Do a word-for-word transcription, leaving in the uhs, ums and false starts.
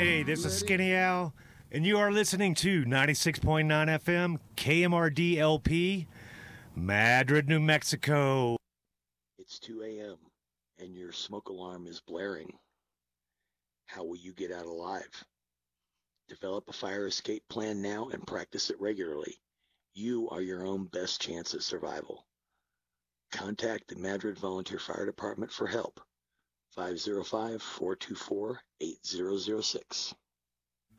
Hey, this is Skinny Al, and you are listening to ninety-six point nine F M K M R D L P, Madrid, New Mexico. It's two a.m. and your smoke alarm is blaring. How will you get out alive? Develop a fire escape plan now and practice it regularly. You are your own best chance at survival. Contact the Madrid Volunteer Fire Department for help. five oh five, four two four, eight zero zero six.